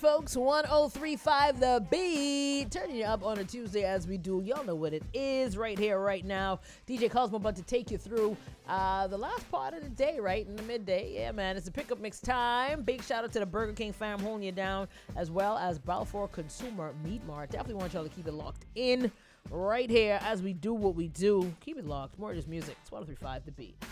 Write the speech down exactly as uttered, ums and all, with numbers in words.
folks. one oh three point five The Beat. Turning you up on a Tuesday as we do. Y'all know what it is right here, right now. D J Cosmo about to take you through uh, the last part of the day, right? In the midday. Yeah, man. It's a pickup mix time. Big shout out to the Burger King fam holding you down, as well as Balfour Consumer Meat Mart. Definitely want y'all to keep it locked in right here as we do what we do. Keep it locked. More just music. It's one oh three point five The Beat.